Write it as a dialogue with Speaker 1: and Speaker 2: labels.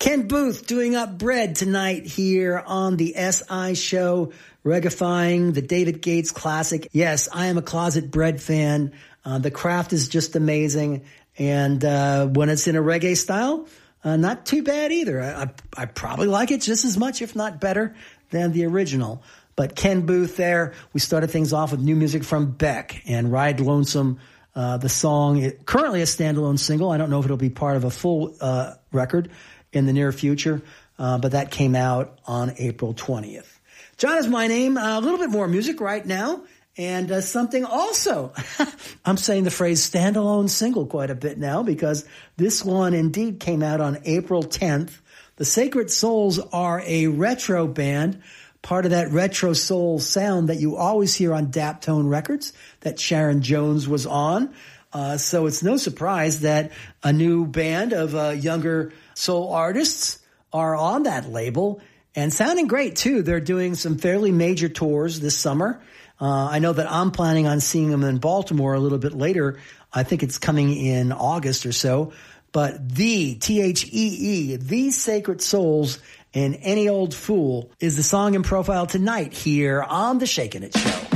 Speaker 1: Ken Booth doing up bread tonight here on the SI Show, reggaifying the David Gates classic. Yes, I am a closet bread fan. The craft is just amazing. And when it's in a reggae style, not too bad either. I probably like it just as much, if not better, than the original. But Ken Booth there, we started things off with new music from Beck and Ride Lonesome. The song, currently a standalone single. I don't know if it'll be part of a full record in the near future, but that came out on April 20th. John is my name. A little bit more music right now, and something also. I'm saying the phrase standalone single quite a bit now because this one indeed came out on April 10th. The Sacred Souls are a retro band, part of that retro soul sound that you always hear on Daptone Records that Sharon Jones was on. So it's no surprise that a new band of younger soul artists are on that label and sounding great too. They're doing some fairly major tours this summer. I know that I'm planning on seeing them in Baltimore a little bit later. I think it's coming in August or so. But the THEE, the Sacred Souls and Any Old Fool is the song in profile tonight here on the Shakin' It Show.